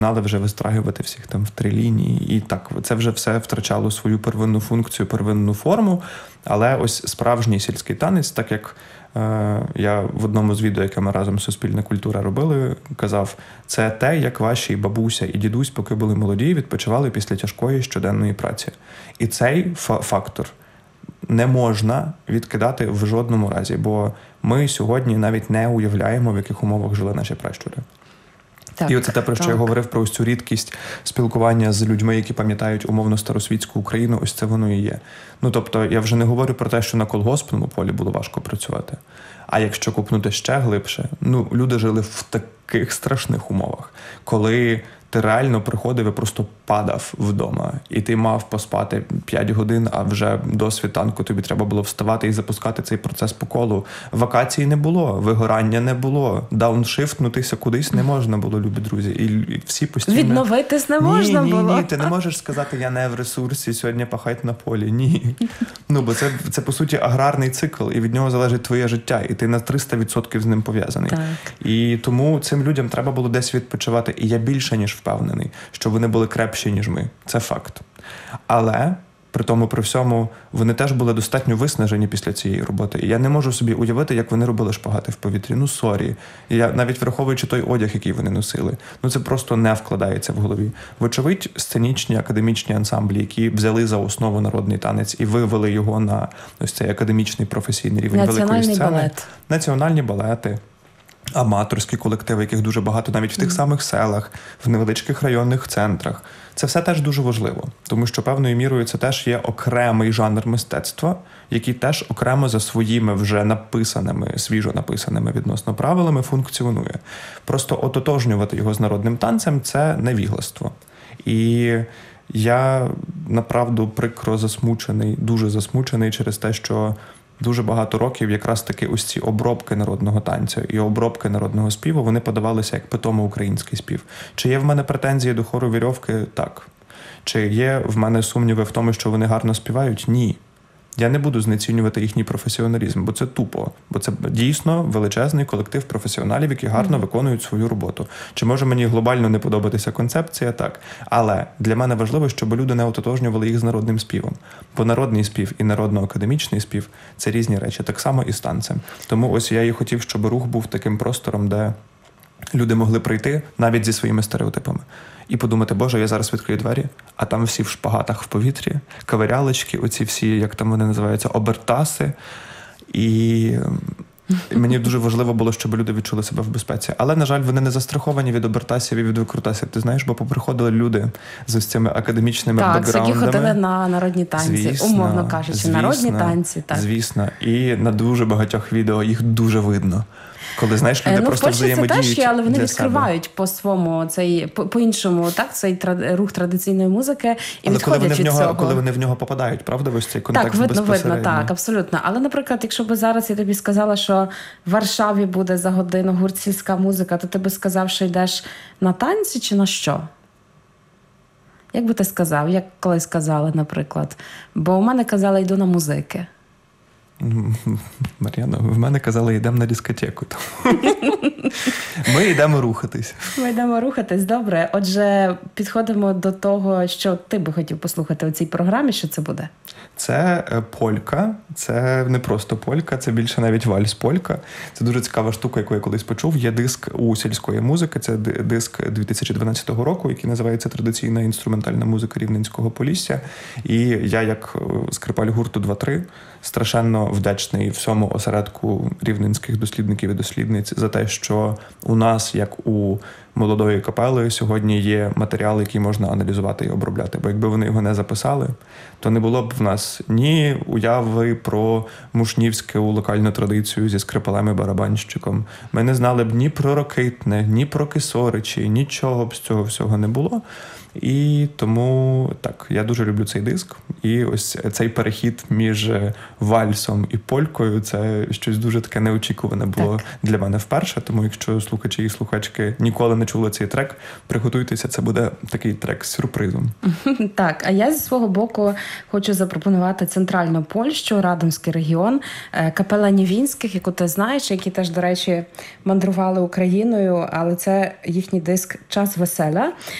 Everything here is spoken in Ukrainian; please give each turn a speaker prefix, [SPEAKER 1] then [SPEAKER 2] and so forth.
[SPEAKER 1] починали вже вистраювати всіх там в 3 лінії. І так, це вже все втрачало свою первинну функцію, первинну форму. Але ось справжній сільський танець, так як я в одному з відео, яке ми разом з «Суспільна культура» робили, казав, це те, як ваші бабуся і дідусь, поки були молоді, відпочивали після тяжкої щоденної праці. І цей фактор не можна відкидати в жодному разі, бо ми сьогодні навіть не уявляємо, в яких умовах жили наші пращури. І оце те, про що я говорив, про ось цю рідкість спілкування з людьми, які пам'ятають умовно старосвітську Україну, ось це воно і є. Ну, тобто, я вже не говорю про те, що на колгоспному полі було важко працювати. А якщо копнути ще глибше, люди жили в таких страшних умовах, коли ти реально приходив і просто падав вдома. І ти мав поспати 5 годин, а вже до світанку тобі треба було вставати і запускати цей процес по колу. Вакацій не було, вигорання не було, дауншифтнутися кудись не можна було, любі друзі. І всі постійно...
[SPEAKER 2] Відновитись не можна було.
[SPEAKER 1] Ні, ти не можеш сказати, я не в ресурсі, сьогодні пахать на полі. Ні. Бо це, по суті, аграрний цикл, і від нього залежить твоє життя, і ти на 300% з ним пов'язаний.
[SPEAKER 2] Так.
[SPEAKER 1] І тому цим людям треба було десь відпочивати. І я більше, ніж впевнений, що вони були крепші, ніж ми. Це факт. Але, при тому, при всьому, вони теж були достатньо виснажені після цієї роботи. І я не можу собі уявити, як вони робили шпагати в повітрі. Сорі. Я навіть враховуючи той одяг, який вони носили. Це просто не вкладається в голові. Вочевидь, сценічні, академічні ансамблі, які взяли за основу народний танець і вивели його на ось цей академічний професійний рівень великої сцени.
[SPEAKER 2] Балет.
[SPEAKER 1] Національні балети. Аматорські колективи, яких дуже багато навіть в тих самих селах, в невеличких районних центрах. Це все теж дуже важливо, тому що певною мірою це теж є окремий жанр мистецтва, який теж окремо за своїми вже написаними, свіжо написаними відносно правилами функціонує. Просто ототожнювати його з народним танцем – це невігластво. І я, направду, прикро засмучений, дуже засмучений через те, що дуже багато років якраз таки ось ці обробки народного танцю і обробки народного співу, вони подавалися як питомо український спів. Чи є в мене претензії до хору «Вірьовки»? Так. Чи є в мене сумніви в тому, що вони гарно співають? Ні. Я не буду знецінювати їхній професіоналізм, бо це тупо. Бо це дійсно величезний колектив професіоналів, які гарно виконують свою роботу. Чи може мені глобально не подобатися концепція? Так. Але для мене важливо, щоб люди не ототожнювали їх з народним співом. Бо народний спів і народно-академічний спів – це різні речі. Так само і з танцем. Тому ось я і хотів, щоб рух був таким простором, де люди могли прийти навіть зі своїми стереотипами. І подумати, боже, я зараз відкрию двері, а там всі в шпагатах в повітрі, кавирялочки, оці всі, як там вони називаються, обертаси. І мені дуже важливо було, щоб люди відчули себе в безпеці. Але, на жаль, вони не застраховані від обертасів і від викрутасів. Ти знаєш, бо поприходили люди з ось цими академічними бекграундами.
[SPEAKER 2] Так, які ходили на народні танці, звісно, умовно кажучи, народні танці. Так.
[SPEAKER 1] Звісно, і на дуже багатьох відео їх дуже видно. Коли, знаєш, люди просто взаємодіють.
[SPEAKER 2] Це теж є, але вони відкривають
[SPEAKER 1] себе.
[SPEAKER 2] по-своєму, по-іншому, так, цей рух традиційної музики і
[SPEAKER 1] але
[SPEAKER 2] відходять від цього.
[SPEAKER 1] Коли вони в нього попадають, правда? Ось цей контекст безпосередньо.
[SPEAKER 2] Так, видно, так, абсолютно. Але, наприклад, якщо б зараз я тобі сказала, що в Варшаві буде за годину гурт «Сільська музика», то ти би сказав, що йдеш на танці чи на що? Як би ти сказав? Як колись казали, наприклад? Бо у мене казали, йду на музики.
[SPEAKER 1] Мар'яно, в мене казали, йдемо на дискотеку. Ми йдемо рухатись.
[SPEAKER 2] Ми йдемо рухатись, добре. Отже, підходимо до того, що ти би хотів послухати у цій програмі. Що це буде?
[SPEAKER 1] Це полька. Це не просто полька, це більше навіть вальс-полька. Це дуже цікава штука, яку я колись почув. Є диск у сільської музики. Це диск 2012 року, який називається «Традиційна інструментальна музика Рівненського Полісся». І я, як скрипаль гурту 2-3, страшенно вдячний всьому осередку рівненських дослідників і дослідниць за те, що у нас, як у молодої капели, сьогодні є матеріал, який можна аналізувати і обробляти. Бо якби вони його не записали, то не було б в нас ні уяви про мушнівську локальну традицію зі скрипалем і барабанщиком. Ми не знали б ні про Рокитне, ні про Кисоричі, нічого б з цього всього не було. І тому, так, я дуже люблю цей диск. І ось цей перехід між вальсом і полькою – це щось дуже таке неочікуване було для мене вперше. Тому якщо слухачі і слухачки ніколи не чули цей трек, приготуйтеся, це буде такий трек з сюрпризом.
[SPEAKER 2] Так, а я зі свого боку хочу запропонувати центральну Польщу, Радомський регіон, капела Нівінських, яку ти знаєш, які теж, до речі, мандрували Україною, але це їхній диск «Час веселя».